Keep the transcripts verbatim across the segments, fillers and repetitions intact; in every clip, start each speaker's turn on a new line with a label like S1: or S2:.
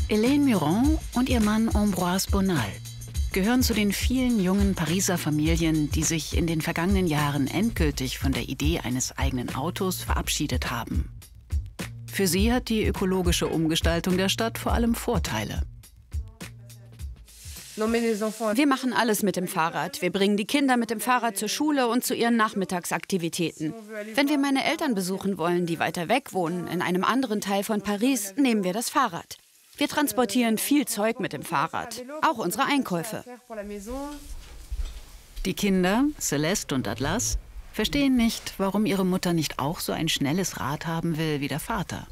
S1: Hélène Muron und ihr Mann Ambroise Bonal gehören zu den vielen jungen Pariser Familien, die sich in den vergangenen Jahren endgültig von der Idee eines eigenen Autos verabschiedet haben. Für sie hat die ökologische Umgestaltung der Stadt vor allem Vorteile.
S2: Wir machen alles mit dem Fahrrad. Wir bringen die Kinder mit dem Fahrrad zur Schule und zu ihren Nachmittagsaktivitäten. Wenn wir meine Eltern besuchen wollen, die weiter weg wohnen, in einem anderen Teil von Paris, nehmen wir das Fahrrad. Wir transportieren viel Zeug mit dem Fahrrad, auch unsere Einkäufe.
S1: Die Kinder, Celeste und Atlas, verstehen nicht, warum ihre Mutter nicht auch so ein schnelles Rad haben will wie der Vater.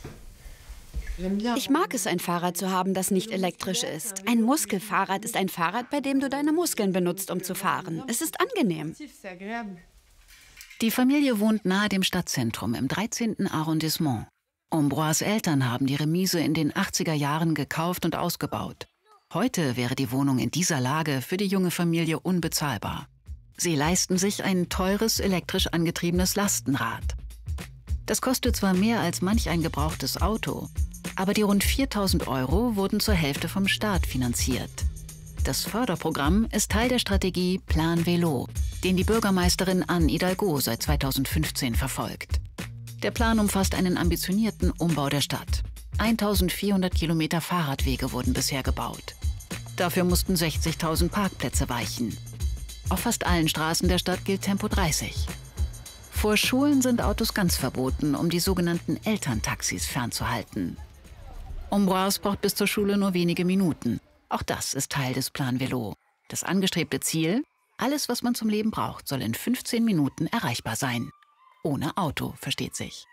S2: Ich mag es, ein Fahrrad zu haben, das nicht elektrisch ist. Ein Muskelfahrrad ist ein Fahrrad, bei dem du deine Muskeln benutzt, um zu fahren. Es ist angenehm.
S1: Die Familie wohnt nahe dem Stadtzentrum im dreizehnten Arrondissement. Ambroise' Eltern haben die Remise in den achtziger Jahren gekauft und ausgebaut. Heute wäre die Wohnung in dieser Lage für die junge Familie unbezahlbar. Sie leisten sich ein teures, elektrisch angetriebenes Lastenrad. Das kostet zwar mehr als manch ein gebrauchtes Auto, aber die rund viertausend Euro wurden zur Hälfte vom Staat finanziert. Das Förderprogramm ist Teil der Strategie Plan Vélo, den die Bürgermeisterin Anne Hidalgo seit zweitausendfünfzehn verfolgt. Der Plan umfasst einen ambitionierten Umbau der Stadt. eintausendvierhundert Kilometer Fahrradwege wurden bisher gebaut. Dafür mussten sechzigtausend Parkplätze weichen. Auf fast allen Straßen der Stadt gilt Tempo dreißig. Vor Schulen sind Autos ganz verboten, um die sogenannten Elterntaxis fernzuhalten. Ambroise braucht bis zur Schule nur wenige Minuten. Auch das ist Teil des Plan Vélo. Das angestrebte Ziel? Alles, was man zum Leben braucht, soll in fünfzehn Minuten erreichbar sein. Ohne Auto, versteht sich.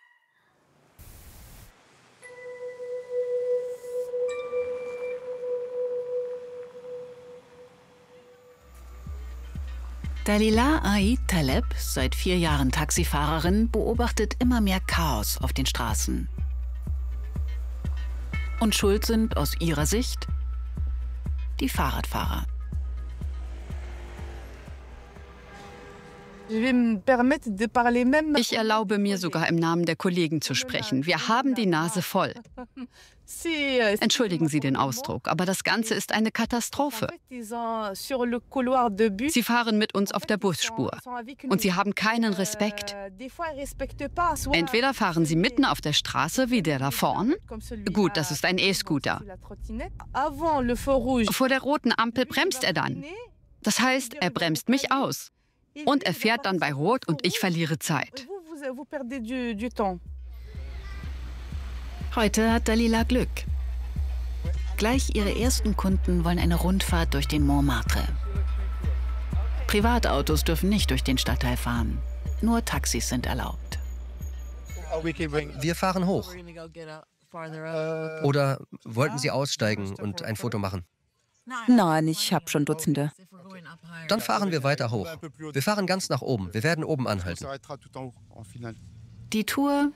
S1: Dalila Aïd Taleb, seit vier Jahren Taxifahrerin, beobachtet immer mehr Chaos auf den Straßen. Und schuld sind aus ihrer Sicht die Fahrradfahrer.
S2: Ich erlaube mir sogar im Namen der Kollegen zu sprechen. Wir haben die Nase voll. Entschuldigen Sie den Ausdruck, aber das Ganze ist eine Katastrophe. Sie fahren mit uns auf der Busspur und Sie haben keinen Respekt. Entweder fahren Sie mitten auf der Straße wie der da vorn. Gut, das ist ein E-Scooter. Vor der roten Ampel bremst er dann. Das heißt, er bremst mich aus. Und er fährt dann bei Rot und ich verliere Zeit.
S1: Heute hat Dalila Glück. Gleich ihre ersten Kunden wollen eine Rundfahrt durch den Montmartre. Privatautos dürfen nicht durch den Stadtteil fahren. Nur Taxis sind erlaubt.
S3: Wir fahren hoch. Oder wollten Sie aussteigen und ein Foto machen?
S4: Nein, ich habe schon Dutzende.
S3: Dann fahren wir weiter hoch. Wir fahren ganz nach oben. Wir werden oben anhalten.
S1: Die Tour